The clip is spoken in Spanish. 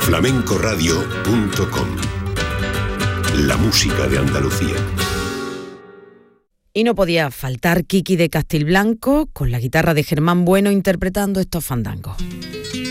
flamencoradio.com. La música de Andalucía. Y no podía faltar Kiki de Castilblanco con la guitarra de Germán Bueno interpretando estos fandangos.